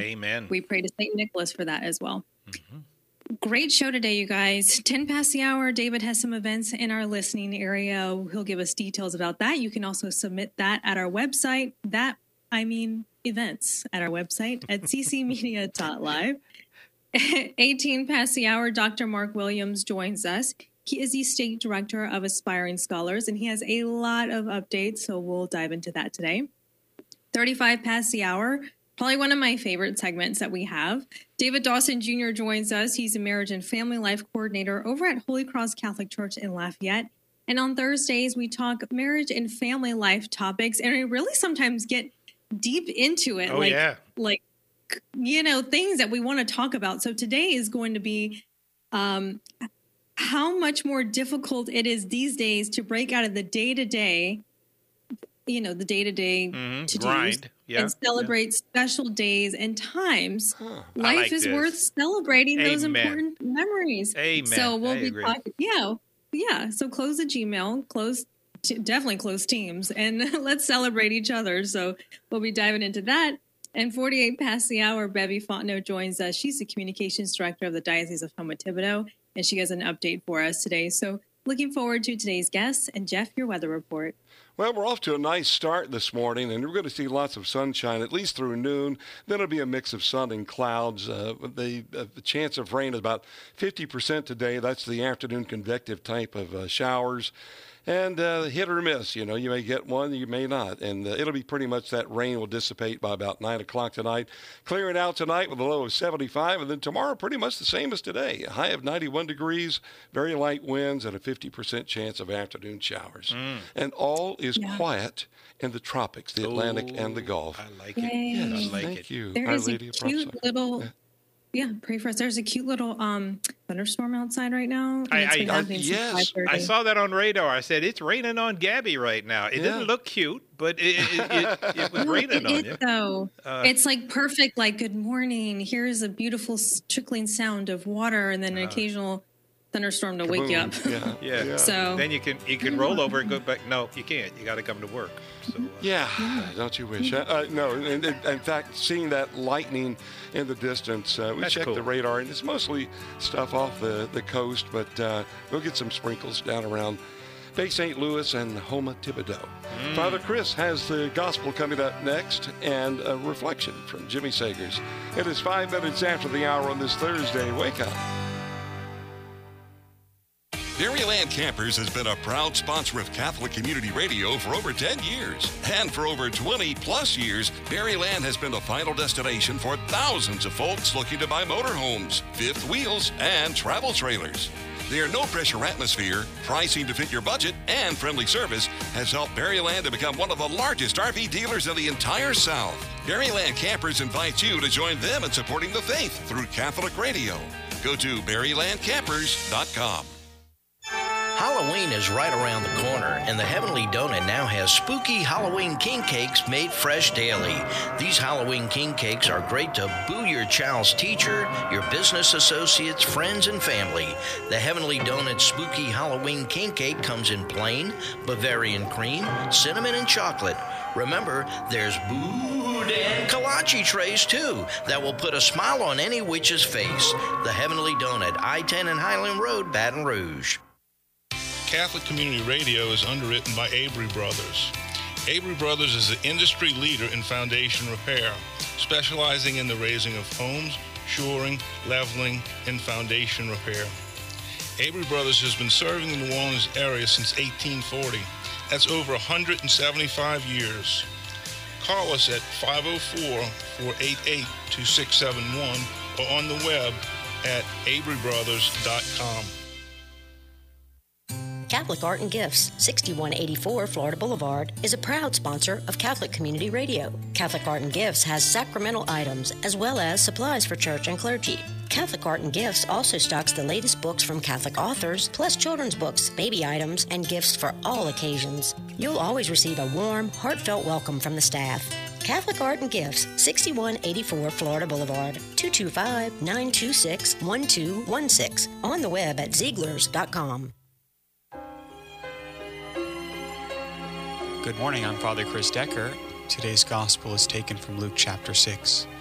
Amen. We pray to St. Nicholas for that as well. Mm-hmm. Great show today, you guys. 10 past the hour. David has some events in our listening area. He'll give us details about that. You can also submit that at our website. Events at our website at ccmedia.live. 18 past the hour, Dr. Mark Williams joins us. He is the State Director of Aspiring Scholars, and he has a lot of updates, so we'll dive into that today. 35 past the hour, probably one of my favorite segments that we have. David Dawson Jr. joins us. He's a marriage and family life coordinator over at Holy Cross Catholic Church in Lafayette. And on Thursdays, we talk marriage and family life topics, and we really sometimes get deep into it. Things that we want to talk about. So today is going to be how much more difficult it is these days to break out of the day-to-day to-dos grind. Yeah. And celebrate special days and times. like Life is this. worth celebrating those Amen. important memories. Amen. So we'll be agree. talking. Yeah. So close the Gmail, definitely close Teams, and let's celebrate each other. So we'll be diving into that. And 48 past the hour, Bevy Fontenot joins us. She's the communications director of the Diocese of Houma-Thibodaux, and she has an update for us today. So looking forward to today's guests. And Jeff, your weather report. Well, we're off to a nice start this morning, and we're going to see lots of sunshine, at least through noon. Then it'll be a mix of sun and clouds. The chance of rain is about 50% today. That's the afternoon convective type of showers. And hit or miss, you may get one, you may not. And it'll be pretty much that rain will dissipate by about 9 o'clock tonight. Clearing out tonight with a low of 75. And then tomorrow, pretty much the same as today. A high of 91 degrees, very light winds, and a 50% chance of afternoon showers. And all is quiet in the tropics, the Atlantic and the Gulf. I like it. Yay. I like Thank it. you. There Our is a Lady of cute Prophesy. little... Yeah, pray for us. There's a cute little thunderstorm outside right now. And it's been happening since 5:30. I saw that on radar. I said, it's raining on Gabby right now. It didn't look cute, but it was raining on you. Though. It's like perfect, like, good morning. Here's a beautiful trickling sound of water, and then an occasional thunderstorm to wake you up. Yeah. So then you can roll over and go back. No, you can't. You got to come to work. So, don't you wish? No, in fact, seeing that lightning in the distance, we checked cool. the radar, and it's mostly stuff off the coast, but we'll get some sprinkles down around Bay St. Louis and Houma-Thibodaux. Father Chris has the gospel coming up next, and a reflection from Jimmy Sagers. It is 5 minutes after the hour on this Thursday. Wake up. Berryland Campers has been a proud sponsor of Catholic Community Radio for over 10 years. And for over 20 plus years, Berryland has been the final destination for thousands of folks looking to buy motorhomes, fifth wheels, and travel trailers. Their no-pressure atmosphere, pricing to fit your budget, and friendly service has helped Berryland to become one of the largest RV dealers in the entire South. Berryland Campers invites you to join them in supporting the faith through Catholic Radio. Go to BerrylandCampers.com. Halloween is right around the corner, and the Heavenly Donut now has spooky Halloween king cakes made fresh daily. These Halloween king cakes are great to boo your child's teacher, your business associates, friends, and family. The Heavenly Donut spooky Halloween king cake comes in plain, Bavarian cream, cinnamon, and chocolate. Remember, there's boudin kolache trays, too, that will put a smile on any witch's face. The Heavenly Donut, I-10 and Highland Road, Baton Rouge. Catholic Community Radio is underwritten by Avery Brothers. Avery Brothers is the industry leader in foundation repair, specializing in the raising of homes, shoring, leveling, and foundation repair. Avery Brothers has been serving the New Orleans area since 1840. That's over 175 years. Call us at 504-488-2671 or on the web at averybrothers.com. Catholic Art and Gifts, 6184 Florida Boulevard, is a proud sponsor of Catholic Community Radio. Catholic Art and Gifts has sacramental items as well as supplies for church and clergy. Catholic Art and Gifts also stocks the latest books from Catholic authors, plus children's books, baby items, and gifts for all occasions. You'll always receive a warm, heartfelt welcome from the staff. Catholic Art and Gifts, 6184 Florida Boulevard, 225-926-1216. On the web at Zieglers.com. Good morning, I'm Father Chris Decker. Today's gospel is taken from Luke chapter 6.